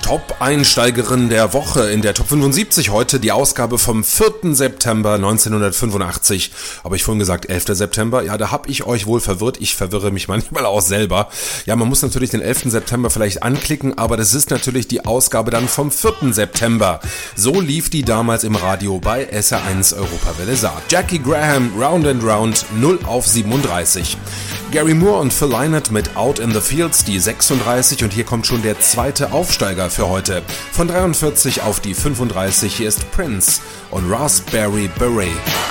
Top-Einsteigerin der Woche in der Top 75 heute, die Ausgabe vom 4. September 1985. Aber ich vorhin gesagt, 11. September, ja, da hab ich euch wohl verwirrt. Ich verwirre mich manchmal auch selber. Ja, man muss natürlich den 11. September vielleicht anklicken, aber das ist natürlich die Ausgabe dann vom 4. September. So lief die damals im Radio bei SR1 Europawelle Saar. Jackie Graham, Round and Round, 0 auf 37. Gary Moore und Phil Lynott mit Out in the Fields, die 36, und hier kommt schon der zweite Aufsteiger für heute. Von 43 auf die 35, hier ist Prince und Raspberry Beret.